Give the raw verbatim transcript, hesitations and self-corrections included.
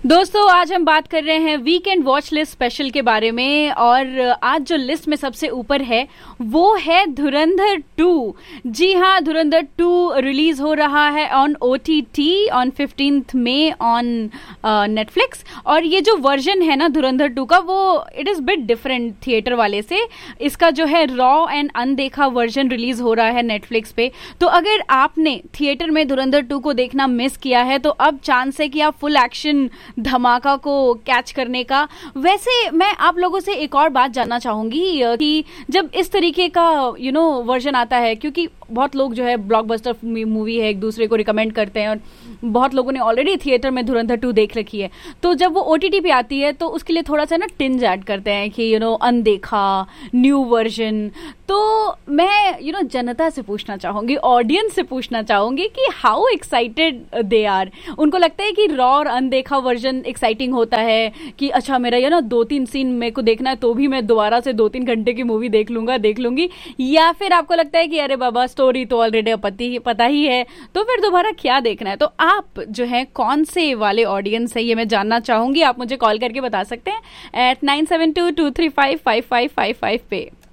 दोस्तों आज हम बात कर रहे हैं वीकेंड वॉच लिस्ट स्पेशल के बारे में और आज जो लिस्ट में सबसे ऊपर है वो है धुरंधर टू। जी हाँ, धुरंधर टू रिलीज हो रहा है on OTT on fifteenth May on Netflix. और ये जो वर्जन है ना धुरंधर टू का, वो it is bit different theatre वाले से। इसका जो है रॉ एंड अनदेखा वर्जन रिलीज हो रहा है नेटफ्लिक्स पे। तो अगर आपने थिएटर में धुरंधर टू को देखना मिस किया है तो अब चांस है कि आप फुल एक्शन धमाका को कैच करने का। वैसे मैं आप लोगों से एक और बात जानना चाहूंगी कि जब इस तरीके का यू नो वर्जन आता है, क्योंकि बहुत लोग जो है ब्लॉकबस्टर मूवी है एक दूसरे को रिकमेंड करते हैं और बहुत लोगों ने ऑलरेडी थिएटर में धुरंधर टू देख रखी है, तो जब वो ओटीटी पे आती है तो उसके लिए थोड़ा सा ना टिंज ऐड करते हैं कि यू नो अनदेखा न्यू वर्जन। तो मैं यू नो जनता से पूछना चाहूंगी, ऑडियंस से पूछना चाहूंगी कि हाउ एक्साइटेड दे आर। उनको लगता है कि रॉ और अनदेखा वर्जन एक्साइटिंग होता है कि अच्छा मेरा यू नो दो तीन सीन मेरे को देखना है तो भी मैं दोबारा से दो तीन घंटे की मूवी देख लूंगा देख लूंगी या फिर आपको लगता है कि अरे बाबा स्टोरी तो ऑलरेडी पता ही है तो फिर दोबारा क्या देखना है। तो आप जो है कौन से वाले ऑडियंस है ये मैं जानना चाहूंगी। आप मुझे कॉल करके बता सकते हैं eight nine seven to to three five five five five five पे।